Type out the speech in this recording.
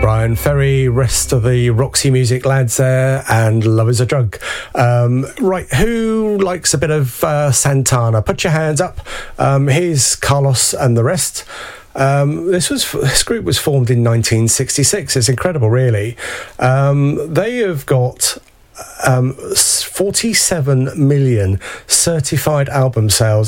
Bryan Ferry, rest of the Roxy Music lads there, and Love Is a Drug. Right, who likes a bit of Santana? Put your hands up. Here's Carlos and the rest. This group was formed in 1966. It's incredible, really. They have got 47 million certified album sales